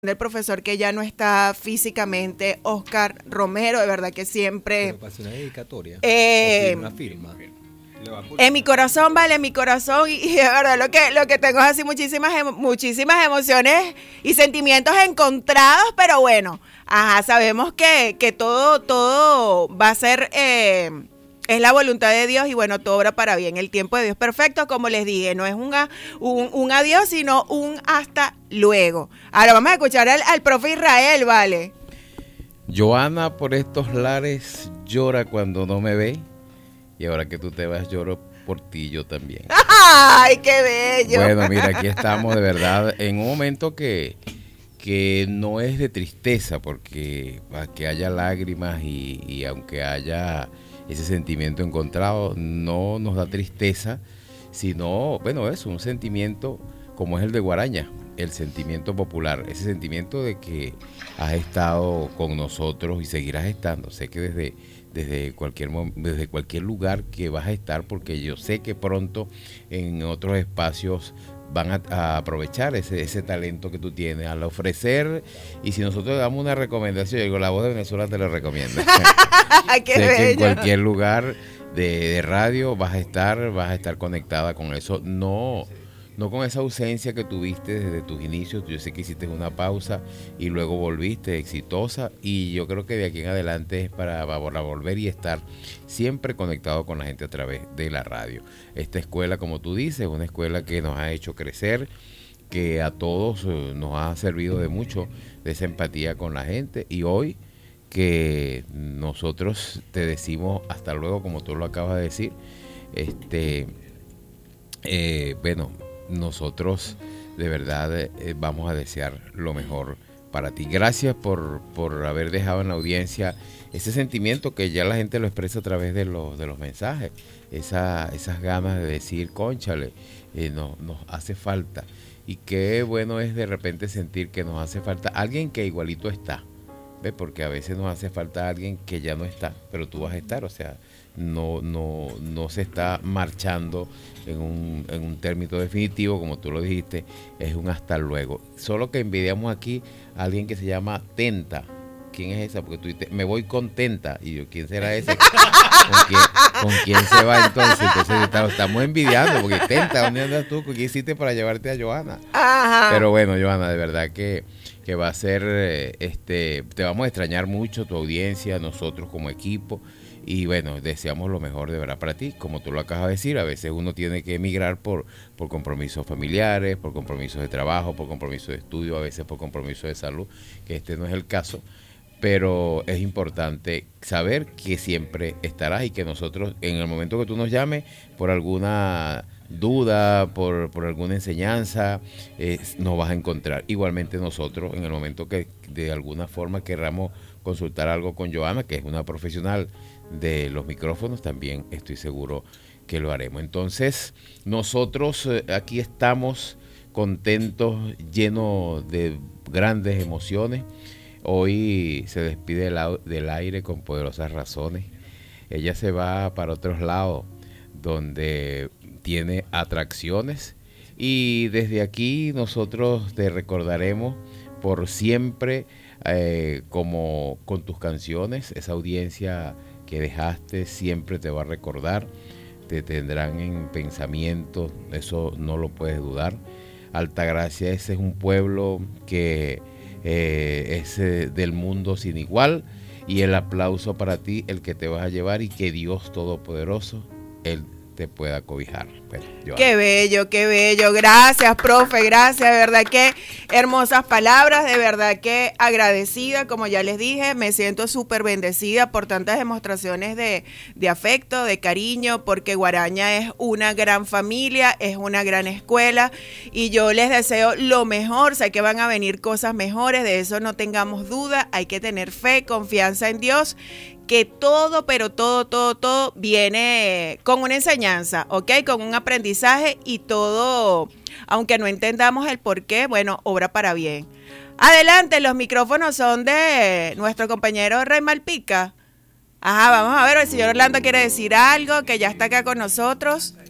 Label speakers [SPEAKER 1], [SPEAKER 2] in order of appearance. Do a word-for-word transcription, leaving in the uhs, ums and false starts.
[SPEAKER 1] del profesor que ya no está físicamente, Oscar Romero, de verdad que siempre...
[SPEAKER 2] Pero para hacer una dedicatoria,
[SPEAKER 1] eh,
[SPEAKER 2] o una firma.
[SPEAKER 1] En mi corazón, vale, en mi corazón, y, y de verdad lo que, lo que tengo es así muchísimas, muchísimas emociones y sentimientos encontrados, pero bueno, ajá, sabemos que, que todo, todo va a ser... Eh, es la voluntad de Dios y bueno, todo obra para bien. El tiempo de Dios perfecto, como les dije, no es un, un, un adiós, sino un hasta luego. Ahora vamos a escuchar al, al profe Israel, ¿vale?
[SPEAKER 3] Joana por estos lares llora cuando no me ve, y ahora que tú te vas lloro por ti yo también.
[SPEAKER 1] ¡Ay, qué bello!
[SPEAKER 3] Bueno, mira, aquí estamos de verdad en un momento que, que no es de tristeza, porque para que haya lágrimas y, y aunque haya ese sentimiento encontrado, no nos da tristeza, sino, bueno, es un sentimiento como es el de Guaraña, el sentimiento popular, ese sentimiento de que has estado con nosotros y seguirás estando. Sé que desde, desde, cualquier, desde cualquier lugar que vas a estar, porque yo sé que pronto en otros espacios van a, a aprovechar ese, ese talento que tú tienes al ofrecer, y si nosotros damos una recomendación, yo digo, La Voz de Venezuela te lo recomienda.
[SPEAKER 1] ¡Qué
[SPEAKER 3] sé
[SPEAKER 1] bello!
[SPEAKER 3] Que en cualquier lugar de, de radio vas a estar, vas a estar conectada con eso, no, no con esa ausencia que tuviste desde tus inicios. Yo sé que hiciste una pausa y luego volviste exitosa, y yo creo que de aquí en adelante es para, para volver y estar siempre conectado con la gente a través de la radio. Esta escuela, como tú dices, es una escuela que nos ha hecho crecer, que a todos eh, nos ha servido de mucho, de esa empatía con la gente, y hoy que nosotros te decimos hasta luego, como tú lo acabas de decir, este, eh, bueno, nosotros de verdad eh, vamos a desear lo mejor para ti. Gracias por, por haber dejado en la audiencia ese sentimiento que ya la gente lo expresa a través de los, de los mensajes, esa, esas ganas de decir, cónchale, eh, no, nos hace falta. Y qué bueno es de repente sentir que nos hace falta alguien que igualito está, ¿ves? Porque a veces nos hace falta alguien que ya no está, pero tú vas a estar, o sea, no, no, no se está marchando en un, en un término definitivo, como tú lo dijiste, es un hasta luego. Solo que envidiamos aquí a alguien que se llama Tenta. ¿Quién es esa? Porque tú dices, me voy contenta. Y yo, ¿quién será ese? ¿Con quién, ¿Con quién se va entonces? Entonces estamos, estamos envidiando, porque Tenta, ¿dónde andas tú? ¿Qué hiciste para llevarte a Joana?
[SPEAKER 1] Ajá.
[SPEAKER 3] Pero bueno, Joana, de verdad que, que va a ser, eh, este, te vamos a extrañar mucho, tu audiencia, nosotros como equipo. Y bueno, deseamos lo mejor de verdad para ti. Como tú lo acabas de decir, a veces uno tiene que emigrar por, por compromisos familiares, por compromisos de trabajo, por compromisos de estudio, a veces por compromisos de salud, que este no es el caso. Pero es importante saber que siempre estarás, y que nosotros, en el momento que tú nos llames, por alguna duda, por, por alguna enseñanza, eh, nos vas a encontrar. Igualmente nosotros, en el momento que de alguna forma querramos consultar algo con Joana, que es una profesional de los micrófonos, también estoy seguro que lo haremos. Entonces, nosotros eh, aquí estamos contentos, llenos de grandes emociones. Hoy se despide del, del aire con poderosas razones. Ella se va para otros lados, donde tiene atracciones, y desde aquí nosotros te recordaremos por siempre, eh, como con tus canciones. Esa audiencia que dejaste siempre te va a recordar, te tendrán en pensamiento, eso no lo puedes dudar. Altagracia, ese es un pueblo que eh, es eh, del mundo sin igual, y el aplauso para ti, el que te vas a llevar, y que Dios Todopoderoso, Él te pueda cobijar. Bueno,
[SPEAKER 1] qué bello, qué bello. Gracias, profe, gracias. De verdad que hermosas palabras, de verdad que agradecida, como ya les dije, me siento súper bendecida por tantas demostraciones de, de afecto, de cariño, porque Guaraña es una gran familia, es una gran escuela, y yo les deseo lo mejor. Sé que van a venir cosas mejores, de eso no tengamos duda. Hay que tener fe, confianza en Dios, que todo, pero todo, todo, todo viene con una enseñanza, ¿ok? Con un aprendizaje, y todo, aunque no entendamos el por qué, bueno, obra para bien. Adelante, los micrófonos son de nuestro compañero Rey Malpica. Ajá, vamos a ver, el señor Orlando quiere decir algo, que ya está acá con nosotros.